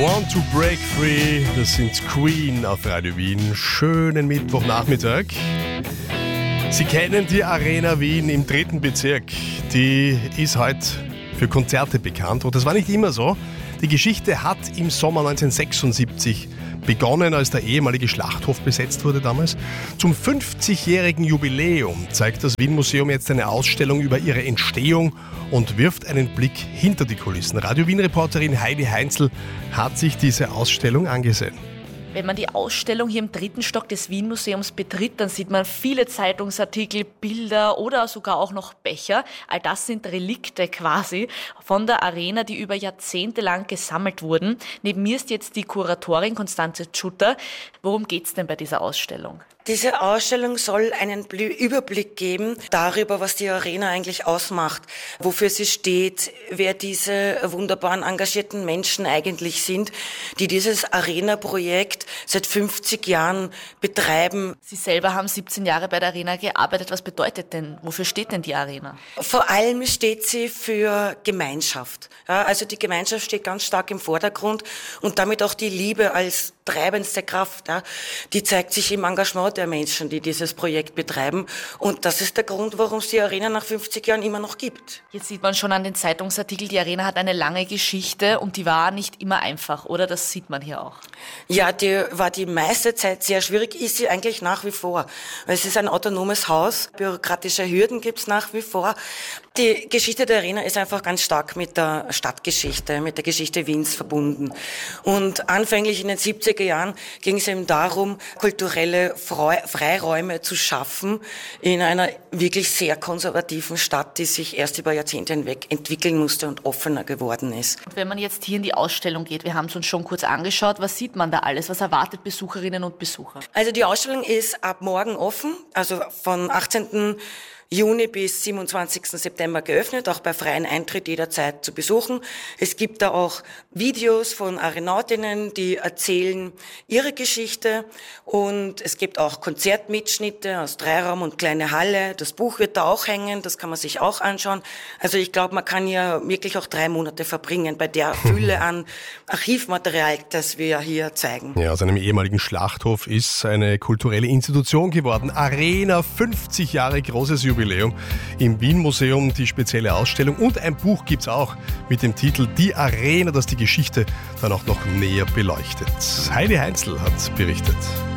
Want to Break Free, das sind Queen auf Radio Wien. Schönen Mittwochnachmittag. Sie kennen die Arena Wien im 3. Bezirk. Die ist heute für Konzerte bekannt und das war nicht immer so. Die Geschichte hat im Sommer 1976 begonnen, als der ehemalige Schlachthof besetzt wurde damals. Zum 50-jährigen Jubiläum zeigt das Wien-Museum jetzt eine Ausstellung über ihre Entstehung und wirft einen Blick hinter die Kulissen. Radio Wien-Reporterin Heidi Heinzel hat sich diese Ausstellung angesehen. Wenn man die Ausstellung hier im 3. Stock des Wien-Museums betritt, dann sieht man viele Zeitungsartikel, Bilder oder sogar auch noch Becher. All das sind Relikte quasi von der Arena, die über Jahrzehnte lang gesammelt wurden. Neben mir ist jetzt die Kuratorin Konstanze Tschutter. Worum geht's denn bei dieser Ausstellung? Diese Ausstellung soll einen Überblick geben darüber, was die Arena eigentlich ausmacht, wofür sie steht, wer diese wunderbaren engagierten Menschen eigentlich sind, die dieses Arena-Projekt seit 50 Jahren betreiben. Sie selber haben 17 Jahre bei der Arena gearbeitet. Was bedeutet denn, wofür steht denn die Arena? Vor allem steht sie für Gemeinschaft. Ja, also die Gemeinschaft steht ganz stark im Vordergrund und damit auch die Liebe als treibendste Kraft. Ja, die zeigt sich im Engagement der Menschen, die dieses Projekt betreiben. Und das ist der Grund, warum es die Arena nach 50 Jahren immer noch gibt. Jetzt sieht man schon an den Zeitungsartikeln, die Arena hat eine lange Geschichte und die war nicht immer einfach, oder? Das sieht man hier auch. Ja, die war die meiste Zeit sehr schwierig, ist sie eigentlich nach wie vor. Es ist ein autonomes Haus, bürokratische Hürden gibt's nach wie vor. Die Geschichte der Arena ist einfach ganz stark mit der Stadtgeschichte, mit der Geschichte Wiens verbunden. Und anfänglich in den 70er Jahren ging es eben darum, kulturelle Freiräume zu schaffen in einer wirklich sehr konservativen Stadt, die sich erst über Jahrzehnte hinweg entwickeln musste und offener geworden ist. Und wenn man jetzt hier in die Ausstellung geht, wir haben es uns schon kurz angeschaut, was sieht man da alles? Was erwartet Besucherinnen und Besucher? Also die Ausstellung ist ab morgen offen, also von 18. Juni bis 27. September geöffnet, auch bei freiem Eintritt jederzeit zu besuchen. Es gibt da auch Videos von Arenautinnen, die erzählen ihre Geschichte und es gibt auch Konzertmitschnitte aus Dreiraum und kleine Halle. Das Buch wird da auch hängen, das kann man sich auch anschauen. Also ich glaube, man kann ja wirklich auch 3 Monate verbringen bei der Fülle an Archivmaterial, das wir hier zeigen. Ja, aus einem ehemaligen Schlachthof ist eine kulturelle Institution geworden. Arena, 50 Jahre großes Jubiläum. Im Wien-Museum die spezielle Ausstellung und ein Buch gibt's auch mit dem Titel Die Arena, das die Geschichte dann auch noch näher beleuchtet. Heidi Heinzel hat berichtet.